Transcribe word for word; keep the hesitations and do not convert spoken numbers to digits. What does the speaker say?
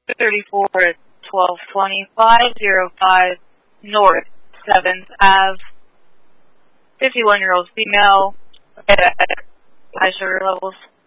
thirty-four, twelve twenty, five oh five North seventh Avenue. fifty-one-year-old female, high sugar levels.